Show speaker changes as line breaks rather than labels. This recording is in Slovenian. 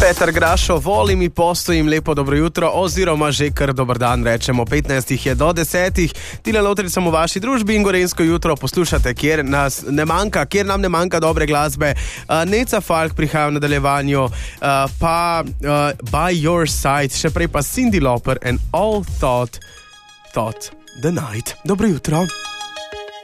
Petar Grašo, volim in postojim lepo dobro jutro oziroma že kar dober dan rečemo. 15 je do 10. Tile Lotri sem v vaši družbi in Gorenjsko jutro poslušate, kjer nam ne manjka dobre glasbe. Neca Falk prihaja v nadaljevanju, pa By Your Side, še prej pa Cyndi Lauper and All Thought the Night. Dobro jutro.